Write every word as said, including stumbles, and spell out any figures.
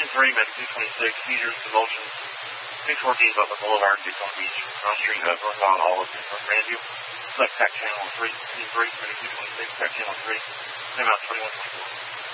Union three, Med two twenty-six, seizures, commotions, two fourteen Butler Boulevard, Daytona Beach, Cross Street, uh, northbound, all of North Grandview. Select Tac Channel three, Union three, Med two twenty-six, Tac Channel three, same out twenty-one twenty-four.